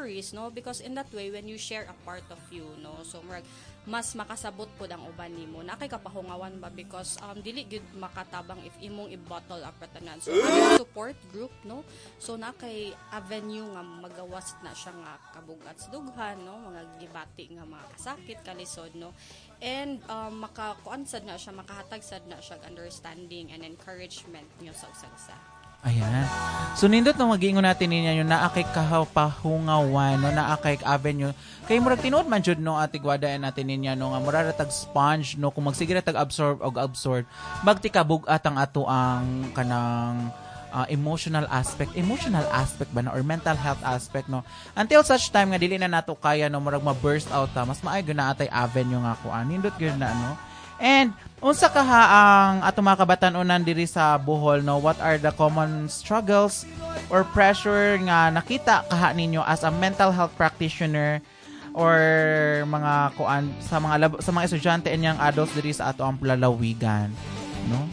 stories, no, because in that way when you share a part of you, no, so murag mas makasabot po ang uban nimo na kay kapahungawan ba because dili gud makatabang if imong i-bottle up ratanan. So ang support group, no, so na kay avenue nga magawas na siya nga kabugat sa dughan, no, mga gibati nga mga kasakit kalisod, no, and makakuan sad na siya, makahatag sad na siya understanding and encouragement niyo sa usa-usa. Ayan. So, nindot na mag-iingon natin ninyo yung naakay kahapahungawan, no, naakay avenue. Kay murag tinuod man jud no ati gwadaen natin ninyo no nga murag tag sponge no kung magsigira tag absorb magti kabugat ang ato ang kanang emotional aspect ba na or mental health aspect no until such time nga dili na nato kaya no murag ma-burst out mas maay gyud na atay avenue nga kuan nindot gyud na no. And unsa kaha ang ato mga kabatan-onan diri sa Bohol, no, what are the common struggles or pressure nga nakita kaha ninyo as a mental health practitioner or mga kuan sa mga estudyante and young adults diri sa ato ang lalawigan, no?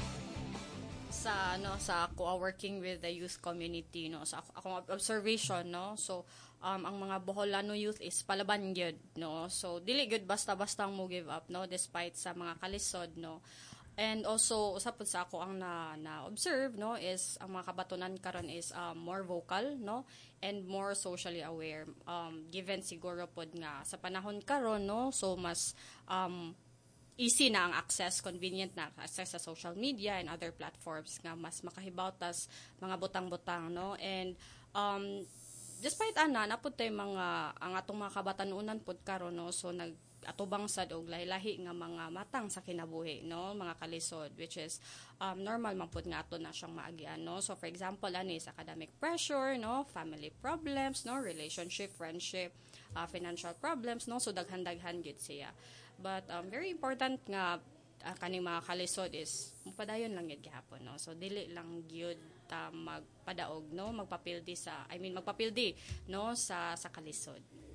Sa ako working with the youth community, no, sa akong observation, no, so ang mga Boholano youth is palaban gyud, no, so dili gyud basta-basta mo give up, no, despite sa mga kalisod, no. And also usap sa ako ang na observe, no, is ang mga kabatunan karon is more vocal, no, and more socially aware, given siguro pod nga sa panahon karon, no, so mas easy na ang access, convenient na access sa social media and other platforms nga mas makahibawtas mga butang-butang, no, and despite napud tay mga ang atong mga kabatan-unan pod karon, no, so atubang sad og lahi-lahi nga mga matang sa kinabuhi, no, mga kalisod, which is normal man pud nga ato na siyang maagian, no. So for example is academic pressure, no, family problems, no, relationship, friendship, financial problems, no, so daghan-daghan gyud siya. But very important nga kaning mga kalisod is mupadayon lang gyud gihapon, no, so dili lang gyud ta magpadaog, no, magpapildi no sa kalisod.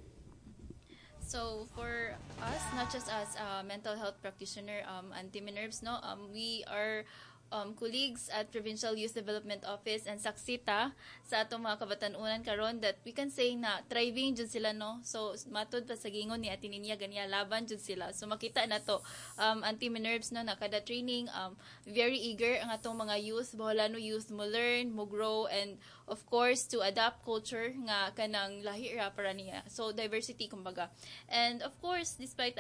So for us, not just as a mental health practitioner, Auntie Minerves, no, we are colleagues at Provincial Youth Development Office and Saksita sa atong mga kabatan-unan karon that we can say na thriving jud sila, no. So matud pa sa gingon ni Ate Ninia ganiya laban jud sila. So makita na to Auntie Minerves, no, na kada training very eager ang atong mga youth, Boholano youth mo learn, mo grow, and of course to adapt culture nga kanang lahi ra para niya. So diversity kumbaga. And of course despite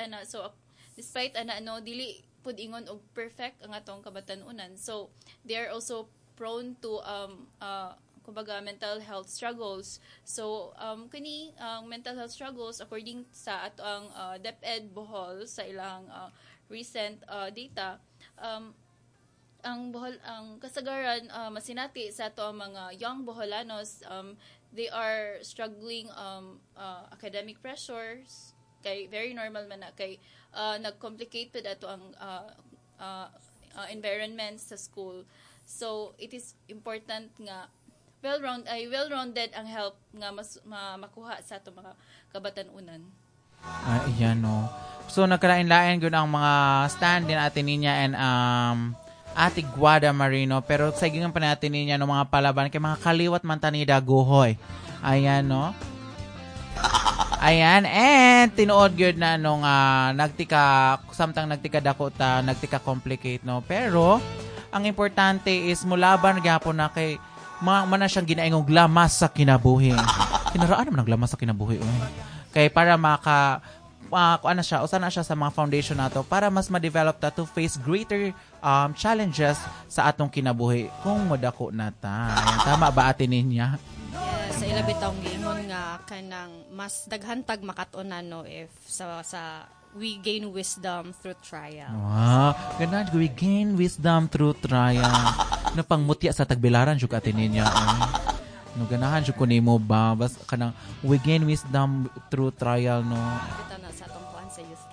no, dili pud ingon og perfect ang atong kabatan-unan. So they are also prone to kumbaga mental health struggles. So kani mental health struggles according sa ato ang DepEd Bohol sa ilang recent data, ang kasagaran masinati sa ato ang mga young Boholanos, they are struggling academic pressures, kay very normal man na kay nag-complicate pa dato ang environment sa school. So it is important nga well-rounded ang help nga mas makuha sa ato mga kabatan-unan. Ayan, no. So nagkalain-lain gud ang mga stand din atin niya and Ate Guada Marino, pero sa gingan pa natin niya no mga palaban kay mga kaliwat man tani daguhoy. Ayan, no. Ayan, and tinuod gyud na nung nagtika dako ta, nagtika complicate, no. Pero ang importante is mulaban gyapon na kay mana siyang ginaingog lamas sa kinabuhi. Kinaraan naman ang lamas sa kinabuhi. Kay para kuan na siya, usa na siya sa mga foundation nato para mas ma-develop ta to face greater challenges sa atong kinabuhi kung modako na ta. Ayan, tama ba Ate Ninya? Sa ilabi taong giingon nga kanang mas daghantag makatunan, no, if sa we gain wisdom through trial. Wow, ganun, we gain wisdom through trial. Napangmutya sa tagbilaran jud Ate Ninya. No ganahan jud ko nimo ba bas kanang we gain wisdom through trial, no. Kita na sa atong kuan sa youth.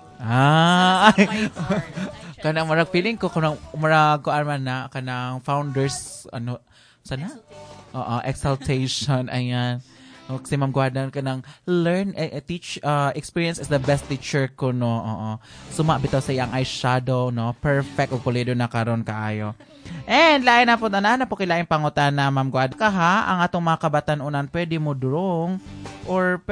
Kanang marag feeling ko kanang marag kuan man na kanang founders sana? Exaltation, ayan. Si Ma'am Guadan ka ng learn, teach, experience is the best teacher ko, no? Suma bitaw sa iyang eyeshadow, no? Perfect o pulido na karon kaayo. And lain na po kilaing pangutan na Ma'am Guad. Kaha, ang atong mga kabatan-unan, pwede mo durong or